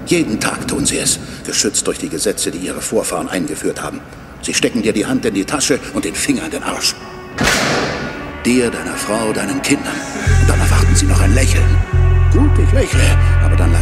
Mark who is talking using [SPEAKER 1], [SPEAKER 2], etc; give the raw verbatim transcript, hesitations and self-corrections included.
[SPEAKER 1] Jeden Tag tun sie es, geschützt durch die Gesetze, die ihre Vorfahren eingeführt haben. Sie stecken dir die Hand in die Tasche und den Finger in den Arsch. Dir, deiner Frau, deinen Kindern. Und dann erwarten sie noch ein Lächeln. Gut, ich lächle, aber dann